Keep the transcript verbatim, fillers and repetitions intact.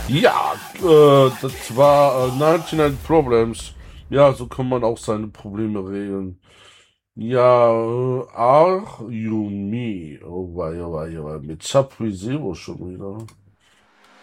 Ja, äh, das war äh, neunundneunzig Problems. Ja, so kann man auch seine Probleme regeln. Ja, äh, Are You Me? Oh wei, oh wei, oh wei. Mit Subway Zero schon wieder.